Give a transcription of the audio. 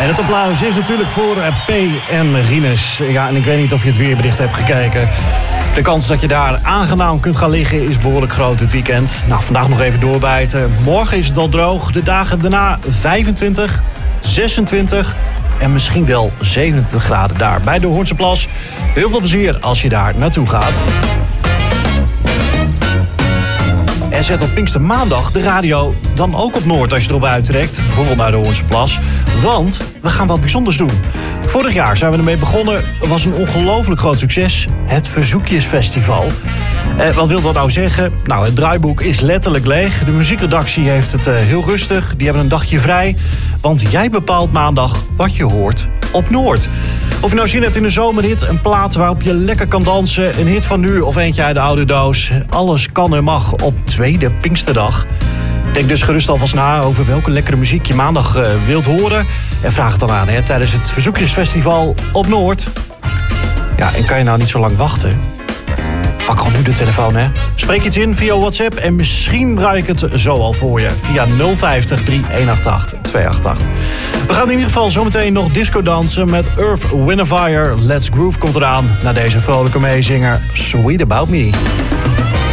het applaus is natuurlijk voor P. en Rinus. Ja, en ik weet niet of je het weerbericht hebt gekeken. De kans dat je daar aangenaam kunt gaan liggen is behoorlijk groot dit weekend. Nou, vandaag nog even doorbijten. Morgen is het al droog. De dagen daarna 25, 26 en misschien wel 27 graden daar bij de Hoornse Plas. Heel veel plezier als je daar naartoe gaat. En zet op Pinkstermaandag de radio dan ook op Noord als je erop uittrekt. Bijvoorbeeld naar de Hoornse Plas. Want we gaan wat bijzonders doen. Vorig jaar zijn we ermee begonnen. Het was een ongelooflijk groot succes. Het Verzoekjesfestival. Wat wil dat nou zeggen? Nou, het draaiboek is letterlijk leeg. De muziekredactie heeft het heel rustig. Die hebben een dagje vrij. Want jij bepaalt maandag wat je hoort op Noord. Of je nou zin hebt in een zomerhit, een plaat waarop je lekker kan dansen, een hit van nu of eentje uit de oude doos. Alles kan en mag op tweede Pinksterdag. Denk dus gerust alvast na over welke lekkere muziek je maandag wilt horen. En vraag het dan aan tijdens het Verzoekjesfestival op Noord. Ja, en kan je nou niet zo lang wachten? Pak gewoon nu de telefoon, hè. Spreek iets in via WhatsApp en misschien draai ik het zo al voor je. Via 050 3188 288. We gaan in ieder geval zometeen nog disco dansen met Earth, Wind & Fire. Let's Groove komt eraan naar deze vrolijke meezinger Sweet About Me.